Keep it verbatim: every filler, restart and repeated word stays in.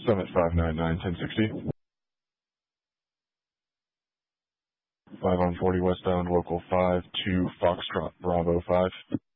Summit five nine nine, ten sixty. five on forty westbound, local five two Foxtrot Bravo five.